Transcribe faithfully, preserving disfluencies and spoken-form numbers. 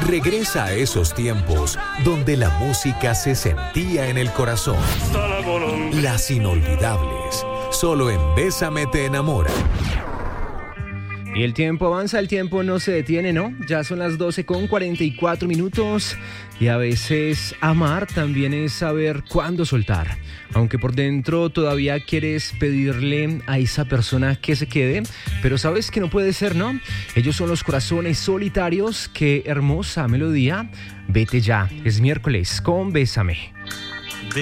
Regresa a esos tiempos donde la música se sentía en el corazón. Las inolvidables, solo en Bésame te enamora. Y el tiempo avanza, el tiempo no se detiene, ¿no? Ya son las doce con cuarenta y cuatro minutos y a veces amar también es saber cuándo soltar. Aunque por dentro todavía quieres pedirle a esa persona que se quede, pero sabes que no puede ser, ¿no? Ellos son los Corazones Solitarios. Qué hermosa melodía. Vete ya, es miércoles con Bésame.